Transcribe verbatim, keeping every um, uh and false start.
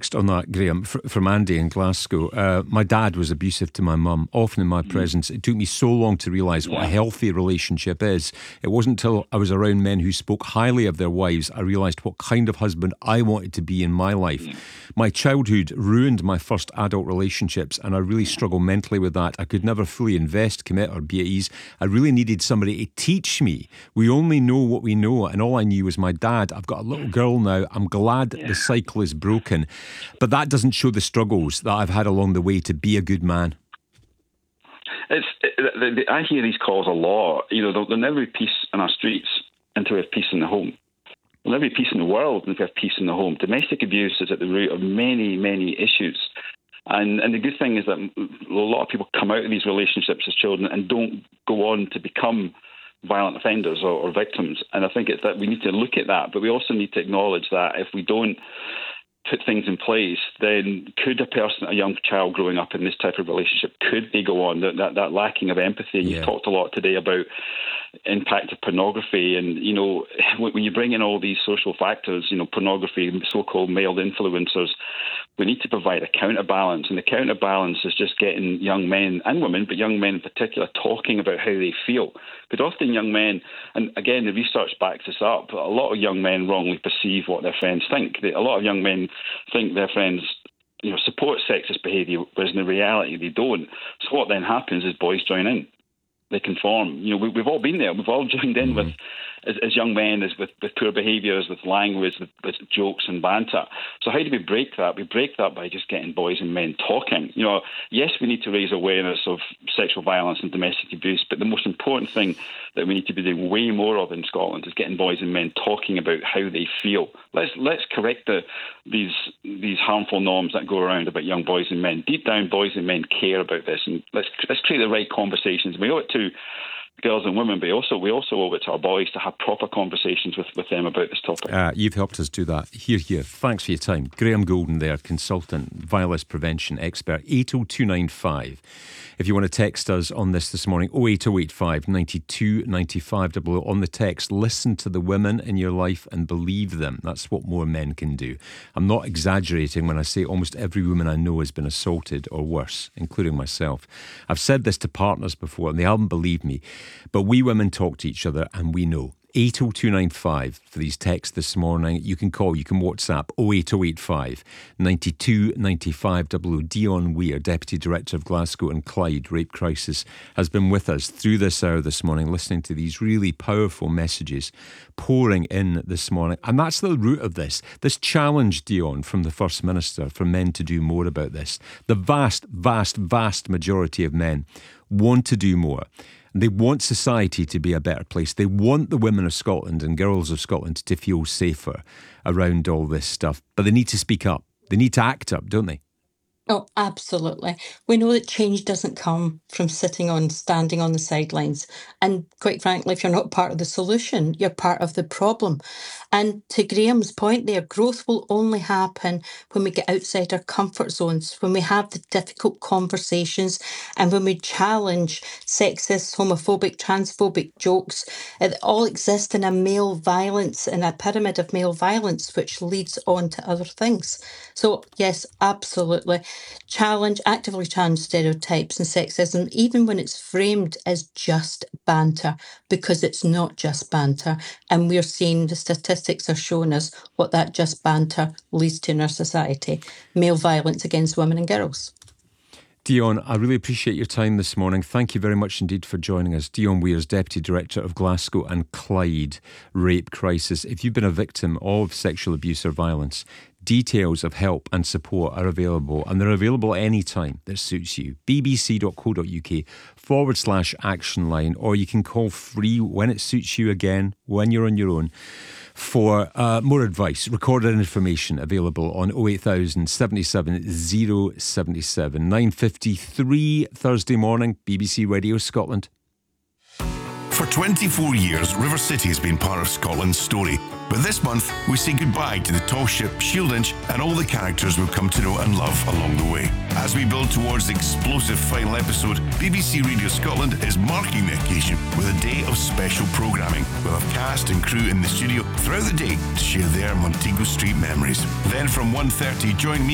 text on that, Graham, from Andy in Glasgow. Uh, my dad was abusive to my mum, often in my mm. presence. It took me so long to realise what yeah. a healthy relationship is. It wasn't until I was around men who spoke highly of their wives I realised what kind of husband I wanted to be in my life. Mm. My childhood ruined my first adult relationships, and I really struggle mentally with that. I could never fully invest, commit, or be at ease. I really needed somebody to teach me. We only know what we know, and all I knew was my dad. I've got a little girl now. I'm glad yeah. the cycle is broken, but that doesn't show the struggles that I've had along the way to be a good man. It's, it, I hear these calls a lot. You know, there'll, there'll never be peace in our streets until we have peace in the home. There'll never be peace in the world until we have peace in the home. Domestic abuse is at the root of many, many issues. And and the good thing is that a lot of people come out of these relationships as children and don't go on to become violent offenders or, or victims. And I think it's that we need to look at that, but we also need to acknowledge that if we don't put things in place, then could a person, a young child growing up in this type of relationship, could they go on? That that, that lacking of empathy. Yeah. You've talked a lot today about impact of pornography, and you know, when you bring in all these social factors, you know, pornography, so-called male influencers, we need to provide a counterbalance, and the counterbalance is just getting young men and women, but young men in particular, talking about how they feel. But often young men, and again, the research backs this up, a lot of young men wrongly perceive what their friends think. A lot of young men think their friends, you know, support sexist behaviour, whereas in the reality they don't. So what then happens is boys join in. They conform. You know, we, we've all been there. We've all joined in mm-hmm. with, as, as young men, as with, with poor behaviours, with language, with, with jokes and banter. So how do we break that? We break that by just getting boys and men talking. You know, yes, we need to raise awareness of sexual violence and domestic abuse, but the most important thing that we need to be doing way more of in Scotland is getting boys and men talking about how they feel. Let's let's correct the these these harmful norms that go around about young boys and men. Deep down, boys and men care about this, and let's let's create the right conversations. We owe it to girls and women, but also we also owe it to our boys to have proper conversations with, with them about this topic. Uh, you've helped us do that. Here, here. Thanks for your time. Graham Golden there, consultant, violence prevention expert. eight oh two nine five. If you want to text us on this this morning, oh eight oh eight five, nine two nine five double oh. On the text, listen to the women in your life and believe them. That's what more men can do. I'm not exaggerating when I say almost every woman I know has been assaulted or worse, including myself. I've said this to partners before and they haven't believed me. But we women talk to each other and we know. eight oh two nine five for these texts this morning. You can call, you can WhatsApp oh eight oh eight five, nine two nine five double oh. Dion Weir, Deputy Director of Glasgow and Clyde Rape Crisis, has been with us through this hour this morning, listening to these really powerful messages pouring in this morning. And that's the root of this. This challenge, Dion, from the First Minister for men to do more about this. The vast, vast, vast majority of men want to do more. They want society to be a better place. They want the women of Scotland and girls of Scotland to feel safer around all this stuff. But they need to speak up. They need to act up, don't they? Oh, absolutely. We know that change doesn't come from sitting on, standing on the sidelines. And quite frankly, if you're not part of the solution, you're part of the problem. And to Graham's point there, growth will only happen when we get outside our comfort zones, when we have the difficult conversations, and when we challenge sexist, homophobic, transphobic jokes that all exist in a male violence, in a pyramid of male violence, which leads on to other things. So yes, absolutely. Challenge, actively challenge stereotypes and sexism, even when it's framed as just banter, because it's not just banter. And we're seeing the statistics are showing us what that just banter leads to in our society. Male violence against women and girls. Dion, I really appreciate your time this morning. Thank you very much indeed for joining us. Dion Weir is Deputy Director of Glasgow and Clyde Rape Crisis. If you've been a victim of sexual abuse or violence, details of help and support are available, and they're available any time that suits you. bbc.co.uk forward slash action line, or you can call free when it suits you again, when you're on your own, for uh, more advice. Recorded information available on oh eight thousand, seventy-seven, oh seventy-seven. nine fifty-three Thursday morning, B B C Radio Scotland. For twenty-four years, River City has been part of Scotland's story. But this month, we say goodbye to the tall ship Shieldinch and all the characters we've come to know and love along the way. As we build towards the explosive final episode, B B C Radio Scotland is marking the occasion with a day of special programming. We'll have cast and crew in the studio throughout the day to share their Montego Street memories. Then from one thirty, join me